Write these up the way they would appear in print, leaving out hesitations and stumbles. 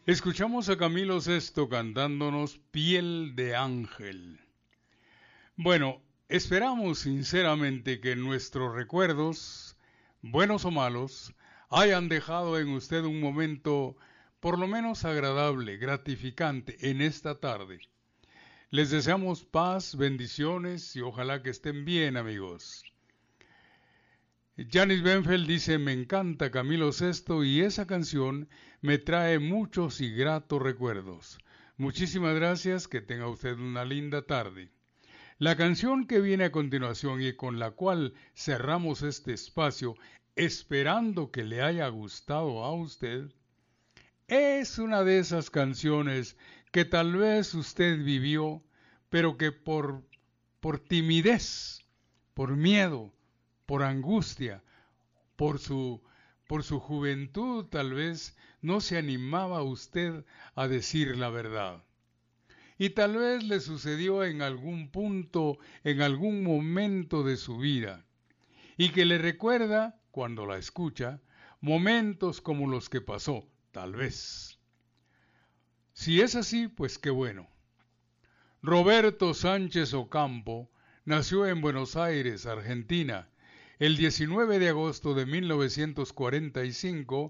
Escuchamos a Camilo Sesto cantándonos Piel de Ángel. Bueno, esperamos sinceramente que nuestros recuerdos, buenos o malos, hayan dejado en usted un momento por lo menos agradable, gratificante en esta tarde. Les deseamos paz, bendiciones y ojalá que estén bien, amigos. Janis Benfeld dice, me encanta Camilo Sesto y esa canción me trae muchos y gratos recuerdos. Muchísimas gracias, que tenga usted una linda tarde. La canción que viene a continuación y con la cual cerramos este espacio, esperando que le haya gustado a usted, es una de esas canciones que tal vez usted vivió, pero que por timidez, por miedo, por angustia, por su, por su juventud tal vez no se animaba usted a decir la verdad. Y tal vez le sucedió en algún punto, en algún momento de su vida, y que le recuerda, cuando la escucha, momentos como los que pasó, tal vez. Si es así, pues qué bueno. Roberto Sánchez Ocampo nació en Buenos Aires, Argentina, el 19 de agosto de 1945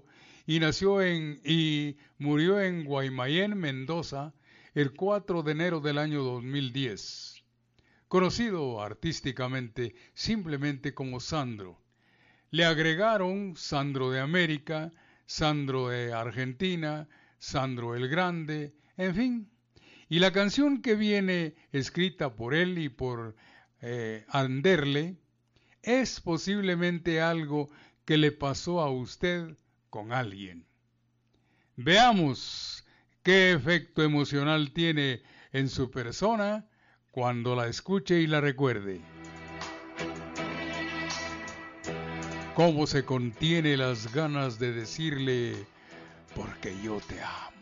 y murió en Guaymallén, Mendoza, el 4 de enero del año 2010. Conocido artísticamente simplemente como Sandro. Le agregaron Sandro de América, Sandro de Argentina, Sandro el Grande, en fin. Y la canción que viene escrita por él y por Anderle es posiblemente algo que le pasó a usted con alguien. Veamos qué efecto emocional tiene en su persona cuando la escuche y la recuerde. Cómo se contiene las ganas de decirle, porque yo te amo.